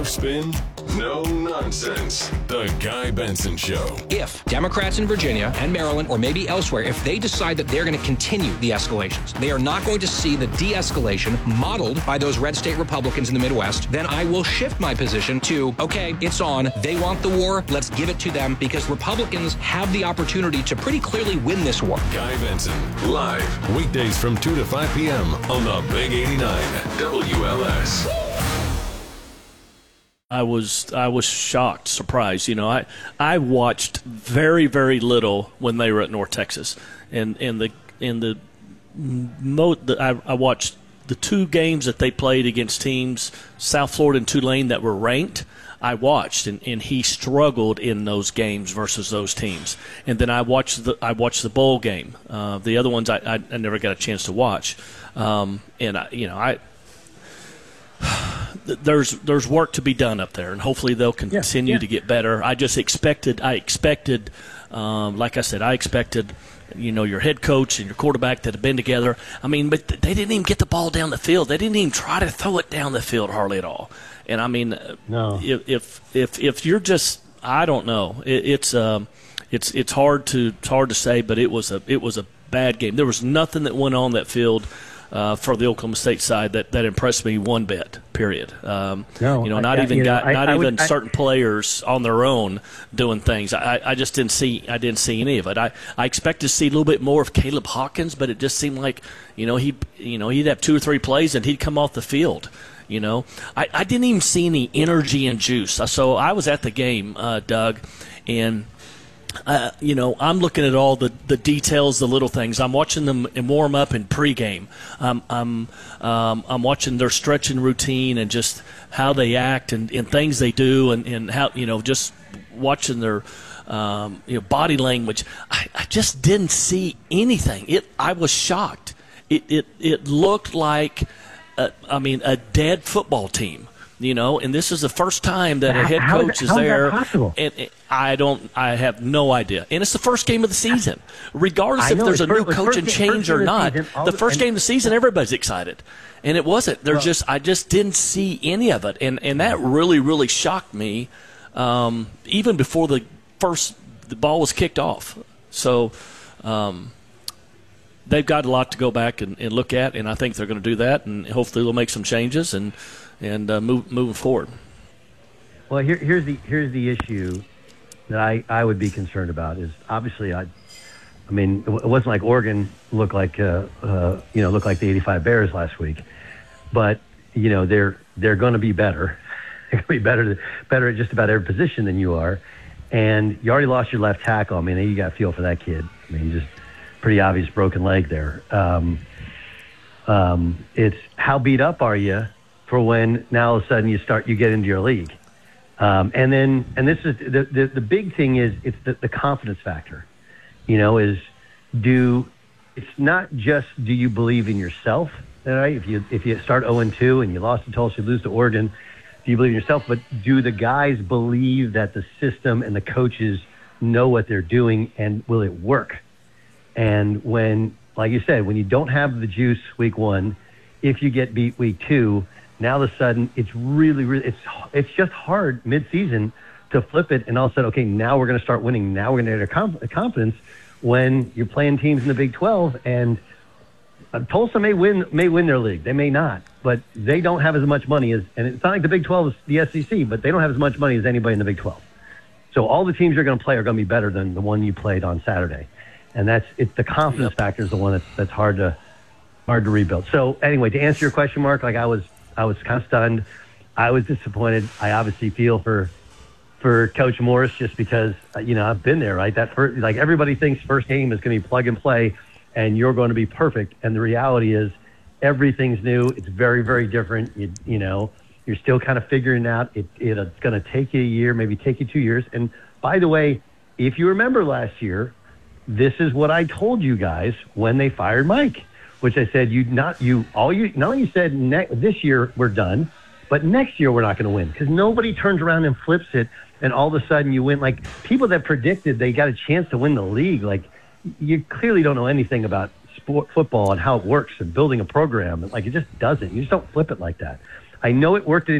No spin, no nonsense. The Guy Benson Show. If Democrats in Virginia and Maryland, or maybe elsewhere, if they decide that they're going to continue the escalations, they are not going to see the de-escalation modeled by those red state Republicans in the Midwest, then I will shift my position to, okay, it's on. They want the war. Let's give it to them, because Republicans have the opportunity to pretty clearly win this war. Guy Benson, live, weekdays from 2 to 5 p.m. on the Big 89 WLS. I was shocked, surprised. You know, I watched very, very little when they were at North Texas, and I watched the two games that they played against teams, South Florida and Tulane, that were ranked. I watched, and he struggled in those games versus those teams. And then I watched the bowl game. The other ones I never got a chance to watch. There's work to be done up there, and hopefully they'll continue to get better. I expected, like I said, your head coach and your quarterback that have been together. I mean, but they didn't even get the ball down the field. They didn't even try to throw it down the field hardly at all. And I mean, no. If you're just, I don't know. It's hard to say, but it was a bad game. There was nothing that went on that field for the Oklahoma State side that impressed me one bit. Period. Not even certain players on their own doing things. I just didn't see any of it. I expected to see a little bit more of Caleb Hawkins, but it just seemed like he'd have 2 or 3 plays and he'd come off the field. I didn't even see any energy and juice. So I was at the game, Doug, and I'm looking at all the details, the little things. I'm watching them in warm up and pregame. I'm watching their stretching routine and just how they act and things they do and how just watching their body language. I just didn't see anything. I was shocked. It looked like a dead football team. And this is the first time that a head coach is there. How is that possible? And I have no idea. And it's the first game of the season. Regardless if there's a new coach and change or not, the first game of the season, everybody's excited. And it wasn't. I just didn't see any of it. And that really, really shocked me, even before the ball was kicked off. So they've got a lot to go back and look at, and I think they're going to do that, and hopefully they'll make some changes and moving forward. Well, here's the issue that I would be concerned about is obviously it wasn't like Oregon looked like the 85 Bears last week, but they're going to be better. They're going to be better at just about every position than you are, and you already lost your left tackle. I mean, you got to feel for that kid. I mean, just pretty obvious broken leg there. It's how beat up are you for when now all of a sudden you get into your league. And this is the big thing is it's the confidence factor, it's not just do you believe in yourself, right? If you start 0-2 and you lost to Tulsa, you lose to Oregon, do you believe in yourself? But do the guys believe that the system and the coaches know what they're doing, and will it work? And when, like you said, when you don't have the juice week 1, if you get beat week 2, now all of a sudden it's really, really, it's just hard mid-season to flip it and all of a sudden, okay, now we're going to start winning. Now we're going to get confidence when you're playing teams in the Big 12, and Tulsa may win their league. They may not, but they don't have as much money and it's not like the Big 12 is the SEC, but they don't have as much money as anybody in the Big 12. So all the teams you're going to play are going to be better than the one you played on Saturday. And it's the confidence factor is the one that's hard to rebuild. So anyway, to answer your question, Mark, like I was kind of stunned. I was disappointed. I obviously feel for Coach Morris just because I've been there, right? That first, like everybody thinks first game is going to be plug and play, and you're going to be perfect. And the reality is, everything's new. It's very, very different. You're still kind of figuring out. It's going to take you a year, maybe take you 2 years. And by the way, if you remember last year, this is what I told you guys when they fired Mike, which I said not only you said this year we're done, but next year we're not going to win because nobody turns around and flips it and all of a sudden you win. Like people that predicted they got a chance to win the league, like you clearly don't know anything about football and how it works and building a program. Like it just doesn't. You just don't flip it like that. I know it worked in